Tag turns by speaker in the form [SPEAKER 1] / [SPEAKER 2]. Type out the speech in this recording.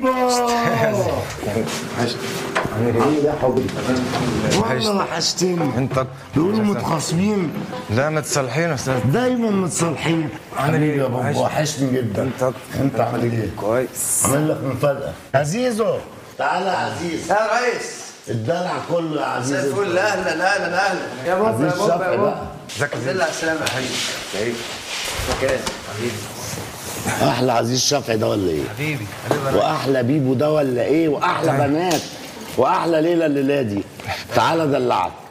[SPEAKER 1] عامل ايه يا حبيبي؟ والله وحشتني.
[SPEAKER 2] انت
[SPEAKER 1] بيقولوا متخاصمين.
[SPEAKER 2] لا متصالحين يا استاذ.
[SPEAKER 1] دايما متصالحين.
[SPEAKER 2] عامل ايه
[SPEAKER 1] يا بابا؟ وحشني جدا. انت عامل ايه؟
[SPEAKER 2] كويس.
[SPEAKER 1] عامل لك مفاجأة. عزيزو تعالى يا عزيز.
[SPEAKER 3] يا ريس
[SPEAKER 1] الدلع كله يا عزيز.
[SPEAKER 3] مساء الفل. اهلا اهلا اهلا يا بابا
[SPEAKER 1] عزيز
[SPEAKER 3] يا بابا
[SPEAKER 1] شفقي
[SPEAKER 3] يا بابا.
[SPEAKER 1] بقى.
[SPEAKER 2] ازيك يا
[SPEAKER 3] نزل على السلامة يا حبيبي.
[SPEAKER 2] حبيبي.
[SPEAKER 3] مكان حبيبي
[SPEAKER 1] احلى عزيز شفقي ده ولا ايه؟
[SPEAKER 3] حبيبي
[SPEAKER 1] واحلى بيبو ده ولا ايه؟ واحلى بنات واحلى ليله الليله دي. تعالى دلعك.